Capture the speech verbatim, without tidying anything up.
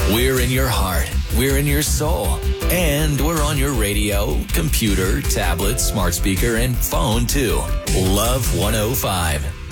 We're in your heart. We're in your soul. And we're on your radio, computer, tablet, smart speaker, and phone, too. Love one oh five.